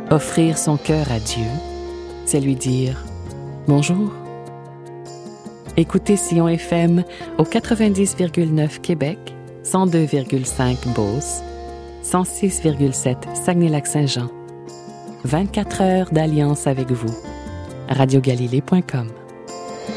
Offrir son cœur à Dieu, c'est lui dire bonjour. Écoutez Sion FM au 90,9 Québec, 102,5 Beauce, 106,7 Saguenay-Lac-Saint-Jean. 24 heures d'alliance avec vous. radiogalilée.com